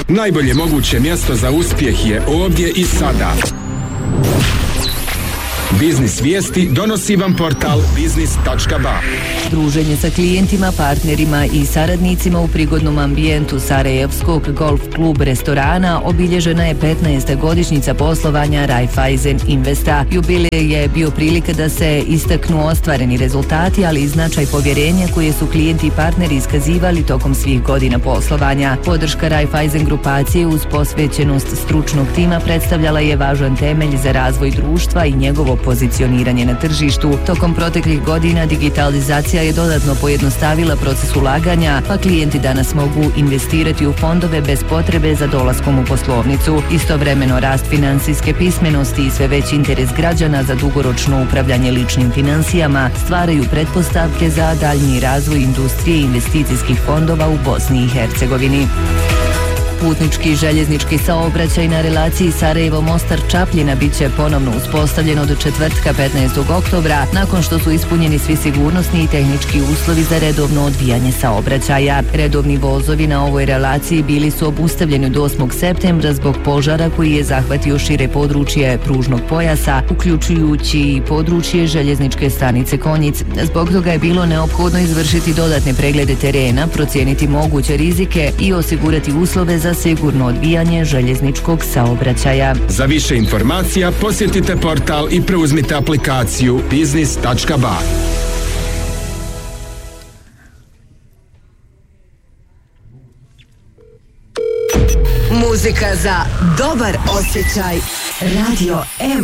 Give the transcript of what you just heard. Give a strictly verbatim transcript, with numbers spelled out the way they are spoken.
Najbolje moguće mjesto za uspjeh je ovdje i sada. Biznis vijesti donosi vam portal biznis tačka ba. Druženje sa klijentima, partnerima i saradnicima u prigodnom ambijentu Sarajevskog golf klub restorana obilježena je petnaesta godišnjica poslovanja Raiffeisen Investa. Jubilej je bio prilika da se istaknu ostvareni rezultati, ali i značaj povjerenja koje su klijenti i partneri iskazivali tokom svih godina poslovanja. Podrška Raiffeisen grupacije uz posvećenost stručnog tima predstavljala je važan temelj za razvoj društva i njegovo pozicioniranje na tržištu. Tokom proteklih godina digitalizacija je dodatno pojednostavila proces ulaganja, pa klijenti danas mogu investirati u fondove bez potrebe za dolaskom u poslovnicu. Istovremeno rast finansijske pismenosti i sve veći interes građana za dugoročno upravljanje ličnim financijama stvaraju pretpostavke za daljnji razvoj industrije investicijskih fondova u Bosni i Hercegovini. Putnički i željeznički saobraćaj na relaciji Sarajevo-Mostar-Čapljina bit će ponovno uspostavljen od četvrtka petnaestog oktobra nakon što su ispunjeni svi sigurnosni i tehnički uslovi za redovno odvijanje saobraćaja. Redovni vozovi na ovoj relaciji bili su obustavljeni od osmog septembra zbog požara koji je zahvatio šire područje pružnog pojasa, uključujući i područje željezničke stanice Konjic. Zbog toga je bilo neophodno izvršiti dodatne preglede terena, procijeniti moguće rizike i osigurati uslove za sigurno odvijanje željezničkog saobraćaja. Za više informacija posjetite portal i preuzmite aplikaciju biznis tačka ba. Muzika za dobar osjećaj. Radio M.